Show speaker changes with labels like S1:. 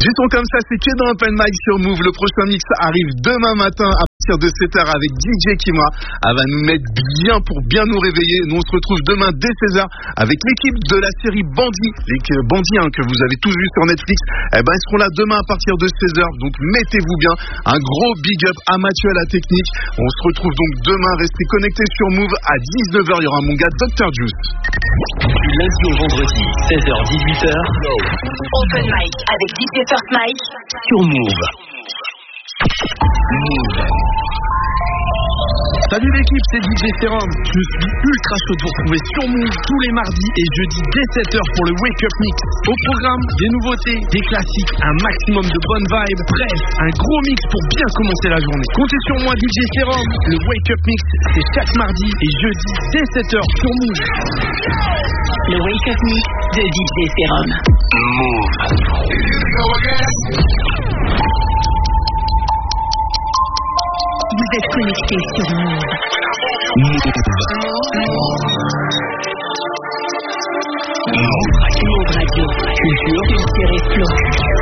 S1: Du son comme ça, c'est que dans Open Mic sur Move. Le prochain mix arrive demain matin à partir de 7h avec DJ Kima. Elle va nous mettre bien pour bien nous réveiller. Nous, on se retrouve demain dès 16h avec l'équipe de la série Bandit. Les Bandits que vous avez tous vu sur Netflix. Ils seront là demain à partir de 16h. Donc, mettez-vous bien. Un gros big up à Mathieu à la technique. On se retrouve donc demain. Restez connectés sur Move à 19h. Il y aura mon gars Dr Juice.
S2: Du lundi au vendredi, 16h-18h.
S3: Open Mic avec DJ First Mike
S2: sur Move.
S1: Salut l'équipe, c'est DJ Serum. Je suis ultra chaud de vous retrouver sur Move tous les mardis et jeudis dès 7h pour le Wake Up Mix. Au programme, des nouveautés, des classiques, un maximum de bonnes vibes. Bref, un gros mix pour bien commencer la journée. Comptez sur moi DJ Serum. Le Wake Up Mix, c'est chaque mardi et jeudi dès 7h sur Move.
S3: Le Wake Up Mix de DJ Serum.
S2: Move.
S3: Vous êtes connectés sur Move.
S2: Move Radio.
S3: Culture, explosion.